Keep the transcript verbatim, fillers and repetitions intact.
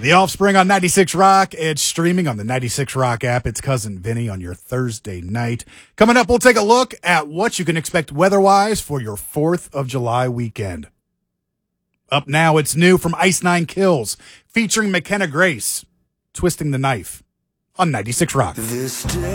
The Offspring on ninety-six Rock. It's streaming on the ninety-six Rock app. It's Cousin Vinny on your Thursday night. Coming up, we'll take a look at what you can expect weather-wise for your fourth of July weekend. Up now, it's new from Ice Nine Kills, featuring McKenna Grace, Twisting the Knife on ninety-six Rock.